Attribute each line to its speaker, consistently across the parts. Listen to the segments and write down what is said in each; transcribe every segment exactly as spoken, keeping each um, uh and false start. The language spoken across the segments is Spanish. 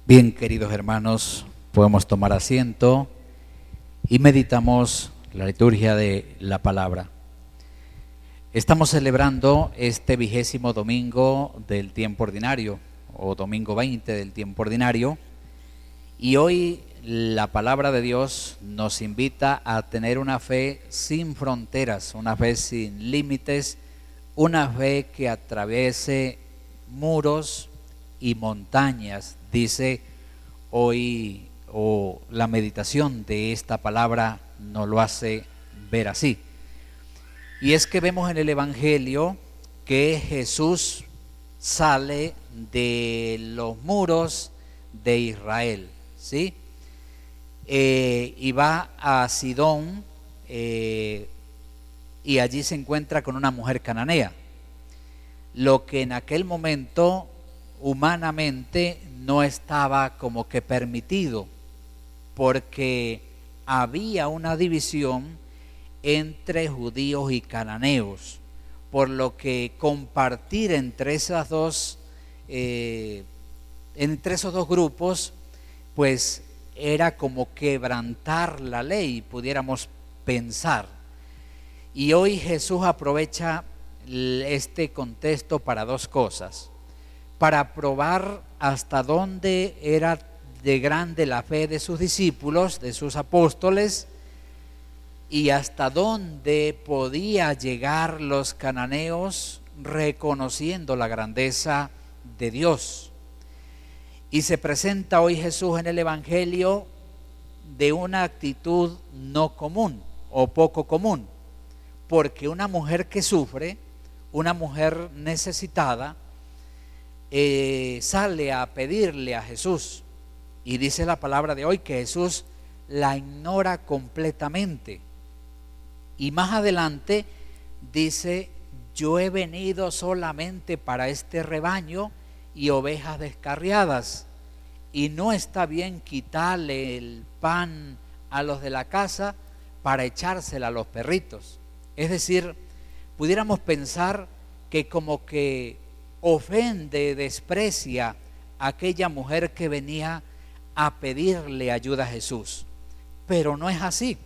Speaker 1: Bien, queridos hermanos, podemos tomar asiento y meditamos la liturgia de la palabra. Estamos celebrando este vigésimo domingo del tiempo ordinario, o domingo veinte del tiempo ordinario, y hoy la palabra de Dios nos invita a tener una fe sin fronteras, una fe sin límites, una fe que atraviese muros y montañas, dice hoy, o la meditación de esta palabra nos lo hace ver así. Y es que vemos en el Evangelio que Jesús sale de los muros de Israel, ¿sí? Eh, y va a Sidón eh, y allí se encuentra con una mujer cananea, lo que en aquel momento humanamente no estaba como que permitido, porque había una división entre judíos y cananeos, por lo que compartir entre esas dos eh, entre esos dos grupos pues era como quebrantar la ley, pudiéramos pensar. Y hoy Jesús aprovecha este contexto para dos cosas: para probar hasta dónde era de grande la fe de sus discípulos, de sus apóstoles, y hasta dónde podía llegar los cananeos reconociendo la grandeza de Dios. Y se presenta hoy Jesús en el Evangelio de una actitud no común o poco común, porque una mujer que sufre, una mujer necesitada, eh, sale a pedirle a Jesús, y dice la palabra de hoy que Jesús la ignora completamente. Y más adelante dice: yo he venido solamente para este rebaño y ovejas descarriadas, y no está bien quitarle el pan a los de la casa para echársela a los perritos. Es decir, pudiéramos pensar que como que ofende, desprecia a aquella mujer que venía a pedirle ayuda a Jesús, pero no es así.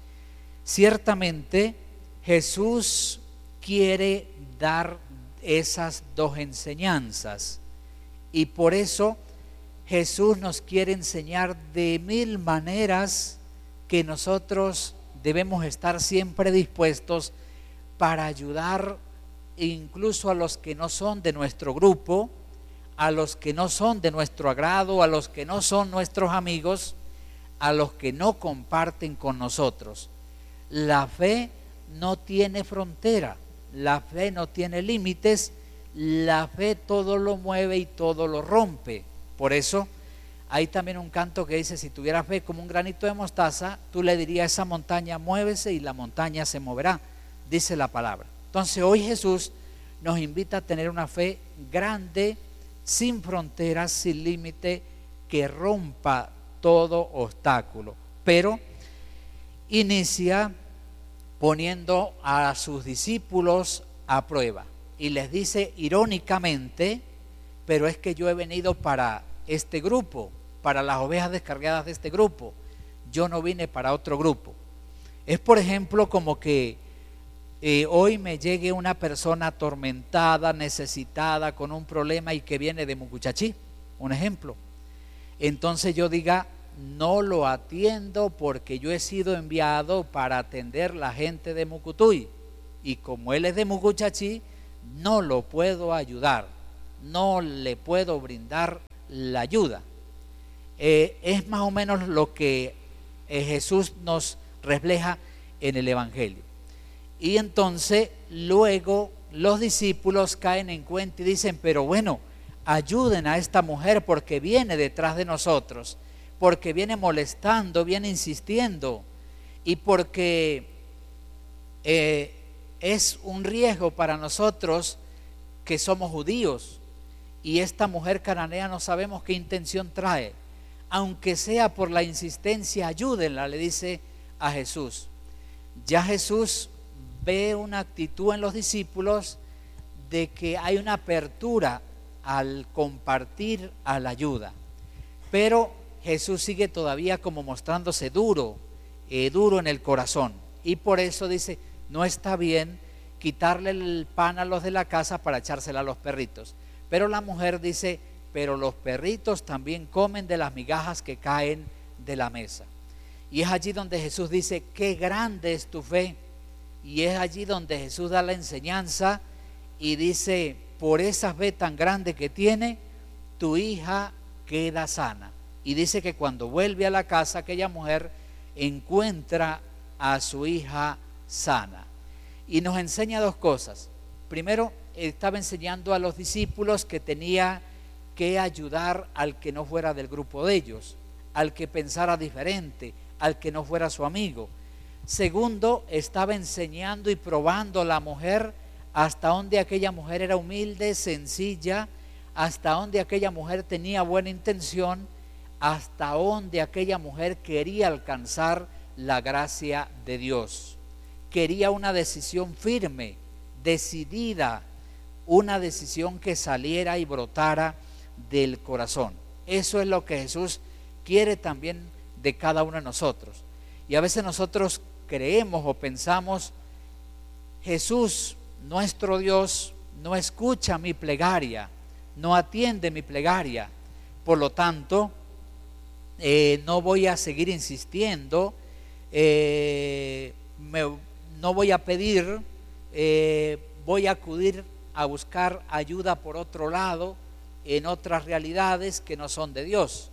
Speaker 1: Ciertamente Jesús quiere dar esas dos enseñanzas, y por eso Jesús nos quiere enseñar de mil maneras que nosotros debemos estar siempre dispuestos para ayudar incluso a los que no son de nuestro grupo, a los que no son de nuestro agrado, a los que no son nuestros amigos, a los que no comparten con nosotros. La fe no tiene frontera, la fe no tiene límites, la fe todo lo mueve y todo lo rompe. Por eso hay también un canto que dice: si tuvieras fe como un granito de mostaza, tú le dirías a esa montaña muévese y la montaña se moverá, dice la palabra. Entonces hoy Jesús nos invita a tener una fe grande, sin fronteras, sin límite, que rompa todo obstáculo, pero inicia poniendo a sus discípulos a prueba y les dice irónicamente: pero es que yo he venido para este grupo, para las ovejas descarriadas de este grupo, yo no vine para otro grupo. Es, por ejemplo, como que eh, hoy me llegue una persona atormentada, necesitada, con un problema y que viene de Mucuchachí, un ejemplo. Entonces yo diga: no lo atiendo porque yo he sido enviado para atender la gente de Mucutuy, y como él es de Mucuchachí, no lo puedo ayudar, no le puedo brindar la ayuda. Eh, es más o menos lo que eh, Jesús nos refleja en el Evangelio. Y entonces luego los discípulos caen en cuenta y dicen: pero bueno, ayuden a esta mujer porque viene detrás de nosotros, porque viene molestando, viene insistiendo, y porque eh, es un riesgo para nosotros que somos judíos, y esta mujer cananea no sabemos qué intención trae. Aunque sea por la insistencia, ayúdenla, le dice a Jesús. Ya Jesús ve una actitud en los discípulos de que hay una apertura al compartir, a la ayuda. Pero Jesús sigue todavía como mostrándose duro, eh, duro en el corazón. Y por eso dice, no está bien quitarle el pan a los de la casa para echársela a los perritos. Pero la mujer dice, pero los perritos también comen de las migajas que caen de la mesa. Y es allí donde Jesús dice, qué grande es tu fe. Y es allí donde Jesús da la enseñanza y dice, por esa fe tan grande que tiene, tu hija queda sana. Y dice que cuando vuelve a la casa, aquella mujer encuentra a su hija sana. Y nos enseña dos cosas. Primero, estaba enseñando a los discípulos que tenía que ayudar al que no fuera del grupo de ellos, al que pensara diferente, al que no fuera su amigo. Segundo, estaba enseñando y probando a la mujer hasta donde aquella mujer era humilde, sencilla, hasta donde aquella mujer tenía buena intención, hasta donde aquella mujer quería alcanzar la gracia de Dios. Quería una decisión firme, decidida, una decisión que saliera y brotara del corazón. Eso es lo que Jesús quiere también de cada uno de nosotros. Y a veces nosotros creemos o pensamos, Jesús, nuestro Dios, no escucha mi plegaria, no atiende mi plegaria, por lo tanto, eh, no voy a seguir insistiendo, eh, me, no voy a pedir, eh, voy a acudir a buscar ayuda por otro lado, en otras realidades que no son de Dios.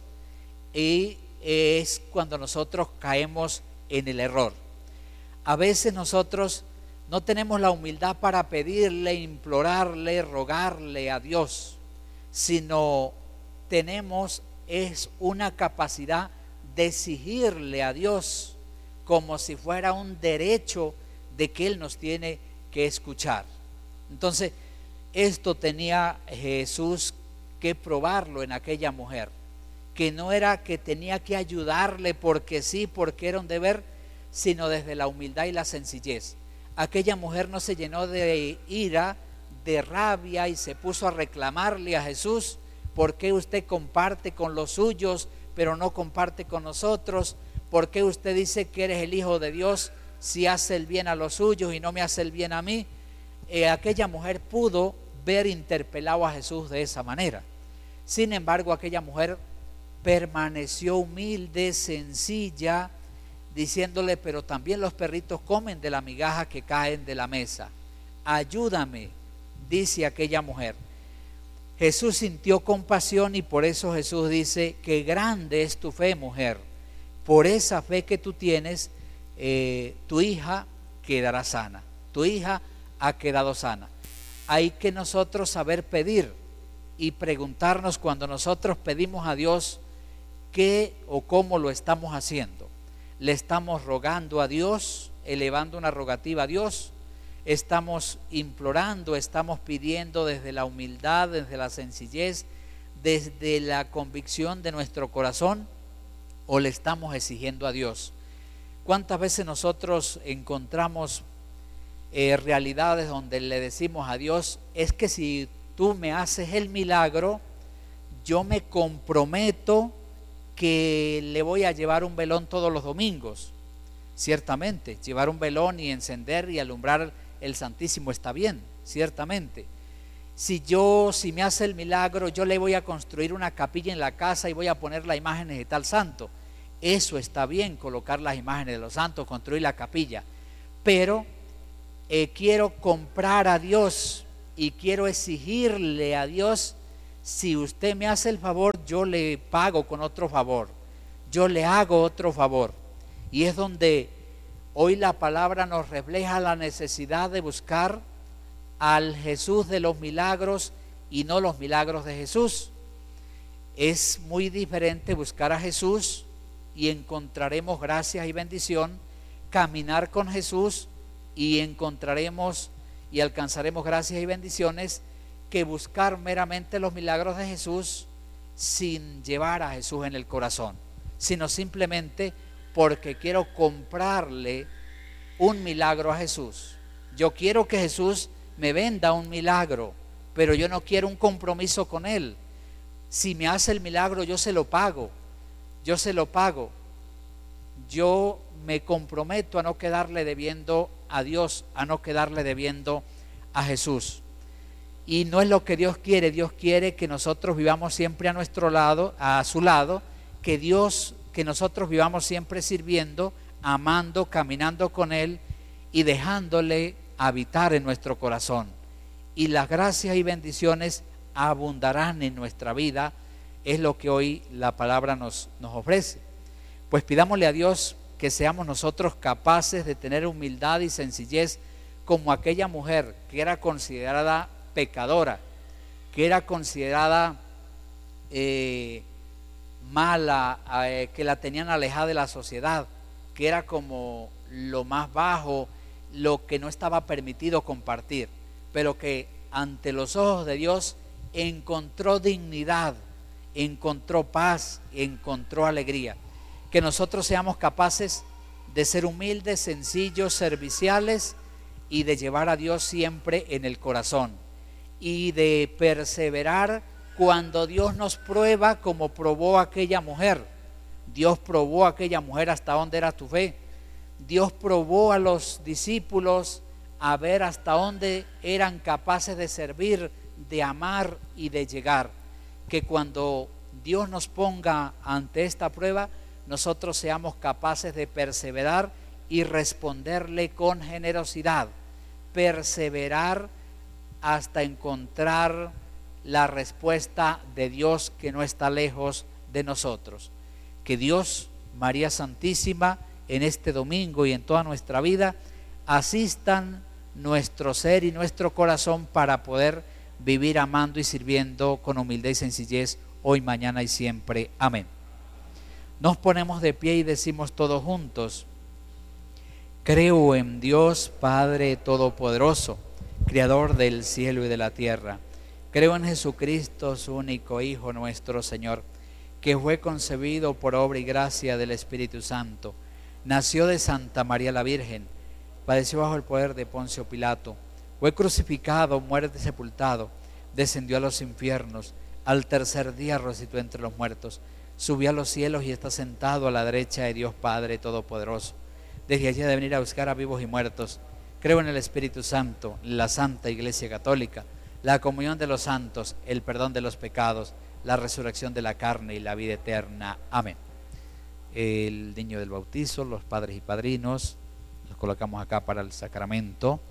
Speaker 1: Y es cuando nosotros caemos en el error. A veces nosotros no tenemos la humildad para pedirle, implorarle, rogarle a Dios, sino tenemos es una capacidad de exigirle a Dios como si fuera un derecho de que Él nos tiene que escuchar. Entonces, esto tenía Jesús que probarlo en aquella mujer, que no era que tenía que ayudarle porque sí, porque era un deber, sino desde la humildad y la sencillez. Aquella mujer no se llenó de ira, de rabia y se puso a reclamarle a Jesús, ¿por qué usted comparte con los suyos pero no comparte con nosotros? ¿Por qué usted dice que eres el Hijo de Dios si hace el bien a los suyos y no me hace el bien a mí? Eh, aquella mujer pudo ver interpelado a Jesús de esa manera. Sin embargo, aquella mujer permaneció humilde, sencilla, diciéndole, pero también los perritos comen de la migaja que caen de la mesa. Ayúdame, dice aquella mujer. Jesús sintió compasión y por eso Jesús dice, qué grande es tu fe, mujer. Por esa fe que tú tienes, eh, tu hija quedará sana. Tu hija ha quedado sana. Hay que nosotros saber pedir y preguntarnos cuando nosotros pedimos a Dios qué o cómo lo estamos haciendo. Le estamos rogando a Dios, elevando una rogativa a Dios, estamos implorando, estamos pidiendo desde la humildad, desde la sencillez, desde la convicción de nuestro corazón, o le estamos exigiendo a Dios. ¿Cuántas veces nosotros encontramos eh, realidades donde le decimos a Dios, es que si tú me haces el milagro, yo me comprometo que le voy a llevar un velón todos los domingos? Ciertamente, llevar un velón y encender y alumbrar el Santísimo está bien, ciertamente. Si yo, si me hace el milagro, yo le voy a construir una capilla en la casa y voy a poner las imágenes de tal santo. Eso está bien, colocar las imágenes de los santos, construir la capilla. Pero eh, quiero comprar a Dios y quiero exigirle a Dios, si usted me hace el favor, yo le pago con otro favor, yo le hago otro favor. Y es donde hoy la palabra nos refleja la necesidad de buscar al Jesús de los milagros y no los milagros de Jesús. Es muy diferente buscar a Jesús y encontraremos gracias y bendición, caminar con Jesús y encontraremos y alcanzaremos gracias y bendiciones, que buscar meramente los milagros de Jesús sin llevar a Jesús en el corazón, sino simplemente porque quiero comprarle un milagro a Jesús. Yo quiero que Jesús me venda un milagro, pero yo no quiero un compromiso con Él. Si me hace el milagro, yo se lo pago, yo se lo pago. Yo me comprometo a no quedarle debiendo a Dios, a no quedarle debiendo a Jesús. Y no es lo que Dios quiere. Dios quiere que nosotros vivamos siempre a nuestro lado, a su lado, que Dios, que nosotros vivamos siempre sirviendo, amando, caminando con Él y dejándole habitar en nuestro corazón. Y las gracias y bendiciones abundarán en nuestra vida, es lo que hoy la palabra nos, nos ofrece. Pues pidámosle a Dios que seamos nosotros capaces de tener humildad y sencillez como aquella mujer que era considerada pecadora, que era considerada eh, mala, eh, que la tenían alejada de la sociedad, que era como lo más bajo, lo que no estaba permitido compartir, pero que ante los ojos de Dios encontró dignidad, encontró paz, encontró alegría. Que nosotros seamos capaces de ser humildes, sencillos, serviciales y de llevar a Dios siempre en el corazón y de perseverar cuando Dios nos prueba, como probó a aquella mujer. Dios probó a aquella mujer hasta dónde era tu fe. Dios probó a los discípulos a ver hasta dónde eran capaces de servir, de amar y de llegar. Que cuando Dios nos ponga ante esta prueba, nosotros seamos capaces de perseverar y responderle con generosidad, perseverar hasta encontrar la respuesta de Dios que no está lejos de nosotros. Que Dios, María Santísima, en este domingo y en toda nuestra vida, asistan nuestro ser y nuestro corazón para poder vivir amando y sirviendo con humildad y sencillez hoy, mañana y siempre. Amén. Nos ponemos de pie y decimos todos juntos: creo en Dios Padre Todopoderoso, Creador del cielo y de la tierra. Creo en Jesucristo, su único Hijo, nuestro Señor, que fue concebido por obra y gracia del Espíritu Santo. Nació de Santa María la Virgen, padeció bajo el poder de Poncio Pilato, fue crucificado, muerto y sepultado, descendió a los infiernos, al tercer día resucitó entre los muertos, subió a los cielos y está sentado a la derecha de Dios Padre Todopoderoso. Desde allí ha de venir a buscar a vivos y muertos. Creo en el Espíritu Santo, en la Santa Iglesia Católica, la comunión de los santos, el perdón de los pecados, la resurrección de la carne y la vida eterna. Amén. El niño del bautizo, los padres y padrinos, los colocamos acá para el sacramento.